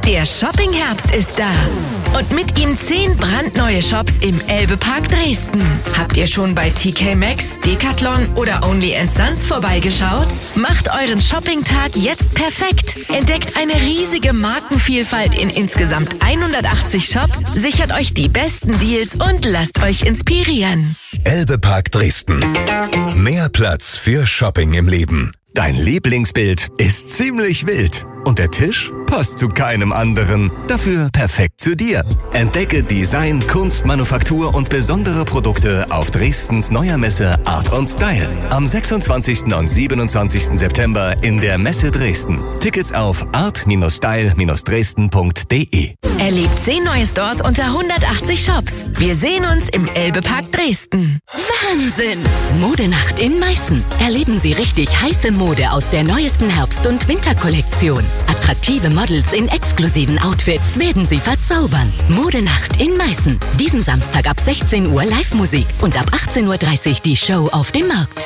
Der Shopping-Herbst ist da. Und mit ihm 10 brandneue Shops im Elbe-Park Dresden. Habt ihr schon bei TK Maxx, Decathlon oder Only & Sons vorbeigeschaut? Macht euren Shopping-Tag jetzt perfekt. Entdeckt eine riesige Markenvielfalt in insgesamt 180 Shops, sichert euch die besten Deals und lasst euch inspirieren. Elbe-Park Dresden. Mehr Platz für Shopping im Leben. Dein Lieblingsbild ist ziemlich wild. Und der Tisch passt zu keinem anderen. Dafür perfekt zu dir. Entdecke Design, Kunst, Manufaktur und besondere Produkte auf Dresdens neuer Messe Art & Style. Am 26. und 27. September in der Messe Dresden. Tickets auf art-style-dresden.de. Erlebt 10 neue Stores unter 180 Shops. Wir sehen uns im Elbe-Park Dresden. Wahnsinn! Modenacht in Meißen. Erleben Sie richtig heiße Mode aus der neuesten Herbst- und Winterkollektion. Attraktive Models in exklusiven Outfits werden Sie verzaubern. Modenacht in Meißen. Diesen Samstag ab 16 Uhr Live-Musik und ab 18.30 Uhr die Show auf dem Markt.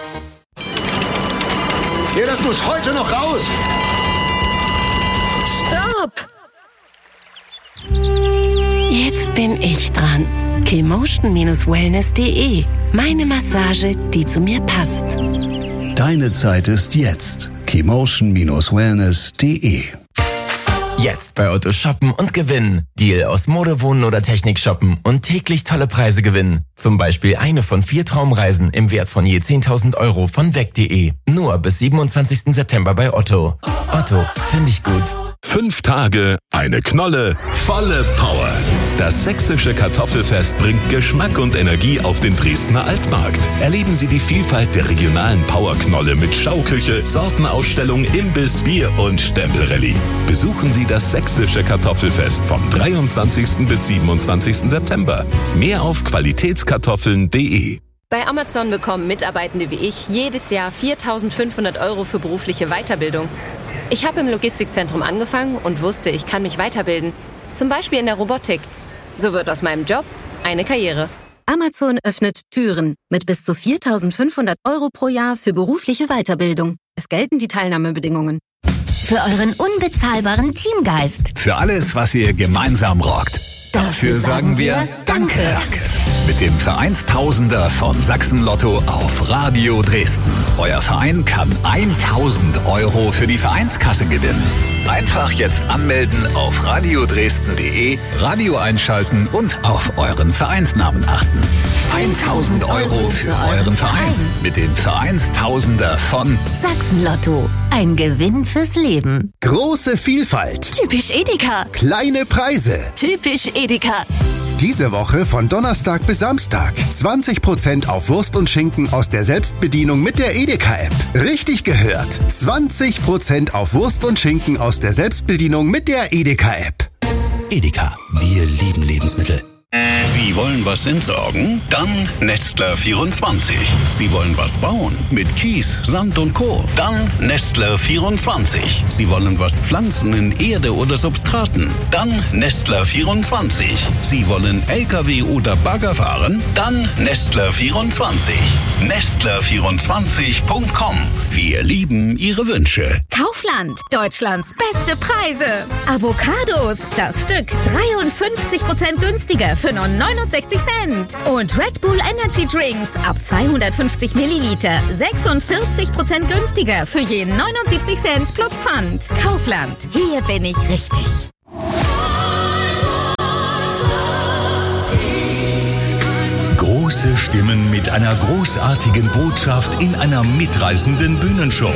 Ja, das muss heute noch raus! Stopp! Jetzt bin ich dran. Keymotion-wellness.de. Meine Massage, die zu mir passt. Deine Zeit ist jetzt. Keymotion-wellness.de. Jetzt bei Otto shoppen und gewinnen. Deal aus Mode, Wohnen oder Technik shoppen und täglich tolle Preise gewinnen. Zum Beispiel eine von 4 Traumreisen im Wert von je 10.000 Euro von weg.de. Nur bis 27. September bei Otto. Otto, finde ich gut. 5 Tage, eine Knolle, volle Power. Das sächsische Kartoffelfest bringt Geschmack und Energie auf den Dresdner Altmarkt. Erleben Sie die Vielfalt der regionalen Powerknolle mit Schauküche, Sortenausstellung, Imbiss, Bier und Stempelrallye. Besuchen Sie das sächsische Kartoffelfest vom 23. bis 27. September. Mehr auf qualitätskartoffeln.de. Bei Amazon bekommen Mitarbeitende wie ich jedes Jahr 4.500 Euro für berufliche Weiterbildung. Ich habe im Logistikzentrum angefangen und wusste, ich kann mich weiterbilden. Zum Beispiel in der Robotik. So wird aus meinem Job eine Karriere. Amazon öffnet Türen mit bis zu 4.500 Euro pro Jahr für berufliche Weiterbildung. Es gelten die Teilnahmebedingungen. Für euren unbezahlbaren Teamgeist. Für alles, was ihr gemeinsam rockt. Dafür sagen wir Danke. Mit dem Vereinstausender von Sachsen-Lotto auf Radio Dresden. Euer Verein kann 1.000 Euro für die Vereinskasse gewinnen. Einfach jetzt anmelden auf radiodresden.de, Radio einschalten und auf euren Vereinsnamen achten. 1.000 Euro für euren Verein. Mit dem Vereinstausender von Sachsen-Lotto. Ein Gewinn fürs Leben. Große Vielfalt. Typisch Edeka. Kleine Preise. Typisch Edeka. Diese Woche von Donnerstag bis Samstag. 20% auf Wurst und Schinken aus der Selbstbedienung mit der Edeka-App. Richtig gehört. 20% auf Wurst und Schinken aus der Selbstbedienung mit der Edeka-App. Edeka, wir lieben Lebensmittel. Sie wollen was entsorgen? Dann Nestler 24. Sie wollen was bauen? Mit Kies, Sand und Co. Dann Nestler 24. Sie wollen was pflanzen in Erde oder Substraten? Dann Nestler 24. Sie wollen LKW oder Bagger fahren? Dann Nestler 24. Nestler24.com. Wir lieben Ihre Wünsche. Kaufland, Deutschlands beste Preise. Avocados, das Stück 53% günstiger für nur 69 Cent. Und Red Bull Energy Drinks ab 250 Milliliter 46% günstiger für je 79 Cent plus Pfand. Kaufland, hier bin ich richtig. Große Stimmen mit einer großartigen Botschaft in einer mitreißenden Bühnenshow.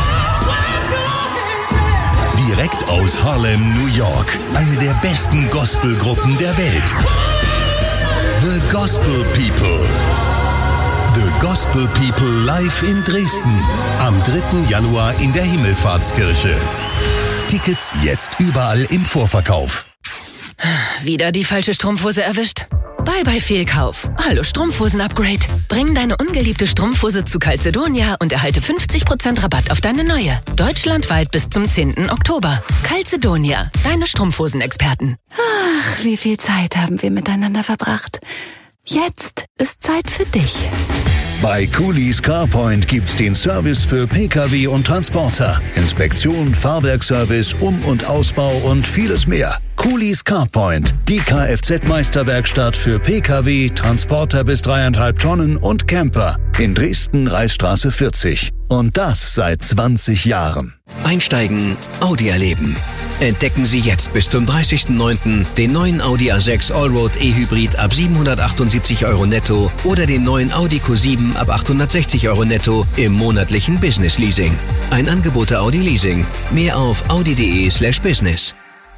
Direkt aus Harlem, New York. Eine der besten Gospelgruppen der Welt. The Gospel People. The Gospel People live in Dresden. Am 3. Januar in der Himmelfahrtskirche. Tickets jetzt überall im Vorverkauf. Wieder die falsche Strumpfhose erwischt? Bye bye Fehlkauf. Hallo Strumpfhosen-Upgrade. Bring deine ungeliebte Strumpfhose zu Calzedonia und erhalte 50% Rabatt auf deine neue. Deutschlandweit bis zum 10. Oktober. Calzedonia, deine Strumpfhosen-Experten. Ach, wie viel Zeit haben wir miteinander verbracht. Jetzt ist Zeit für dich. Bei Coolies CarPoint gibt's den Service für Pkw und Transporter. Inspektion, Fahrwerkservice, Um- und Ausbau und vieles mehr. Coolies CarPoint, die Kfz-Meisterwerkstatt für Pkw, Transporter bis 3,5 Tonnen und Camper. In Dresden, Reichsstraße 40. Und das seit 20 Jahren. Einsteigen, Audi erleben. Entdecken Sie jetzt bis zum 30.09. den neuen Audi A6 Allroad E-Hybrid ab 778 € netto oder den neuen Audi Q7 ab 860 € netto im monatlichen Business Leasing. Ein Angebot der Audi Leasing. Mehr auf audi.de/business.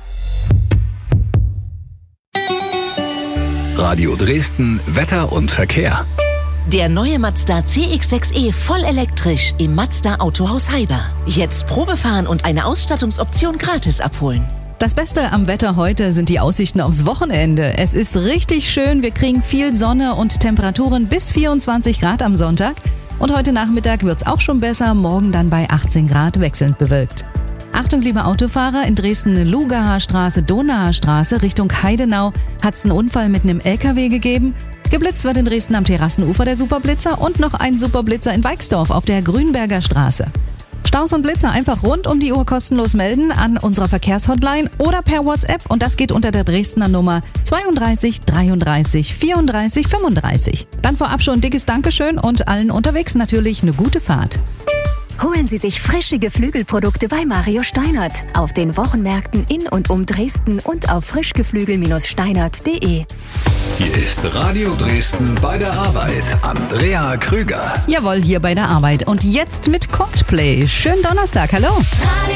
Radio Dresden, Wetter und Verkehr. Der neue Mazda CX-6e voll elektrisch im Mazda Autohaus Heiber. Jetzt Probefahren und eine Ausstattungsoption gratis abholen. Das Beste am Wetter heute sind die Aussichten aufs Wochenende. Es ist richtig schön, wir kriegen viel Sonne und Temperaturen bis 24 Grad am Sonntag. Und heute Nachmittag wird's auch schon besser, morgen dann bei 18 Grad wechselnd bewölkt. Achtung, liebe Autofahrer, in Dresden Lugaer Straße, Donauer Straße Richtung Heidenau hat's einen Unfall mit einem LKW gegeben. Geblitzt wird in Dresden am Terrassenufer der Superblitzer und noch ein Superblitzer in Weixdorf auf der Grünberger Straße. Staus und Blitzer einfach rund um die Uhr kostenlos melden an unserer Verkehrshotline oder per WhatsApp und das geht unter der Dresdner Nummer 32 33 34 35. Dann vorab schon ein dickes Dankeschön und allen unterwegs natürlich eine gute Fahrt. Holen Sie sich frische Geflügelprodukte bei Mario Steinert auf den Wochenmärkten in und um Dresden und auf frischgeflügel-steinert.de. Hier ist Radio Dresden bei der Arbeit. Andrea Krüger. Jawohl, hier bei der Arbeit. Und jetzt mit Coldplay. Schönen Donnerstag, hallo.